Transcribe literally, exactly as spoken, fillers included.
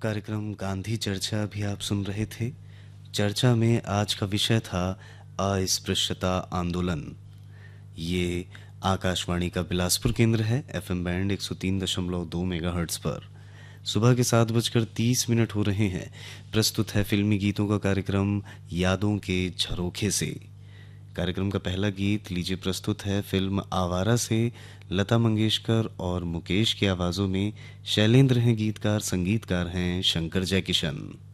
कार्यक्रम गांधी चर्चा भी आप सुन रहे थे। चर्चा में आज का विषय था अस्पृश्यता आंदोलन। ये आकाशवाणी का बिलासपुर केंद्र है, एफएम बैंड एक सौ तीन दशमलव दो मेगाहर्ट्ज पर। सुबह के सात बजकर तीस मिनट हो रहे हैं। प्रस्तुत है फिल्मी गीतों का कार्यक्रम यादों के झरोखे से। कार्यक्रम का पहला गीत लीजिए, प्रस्तुत है फिल्म आवारा से। लता मंगेशकर और मुकेश की आवाज़ों में। शैलेंद्र हैं गीतकार, संगीतकार हैं शंकर जयकिशन।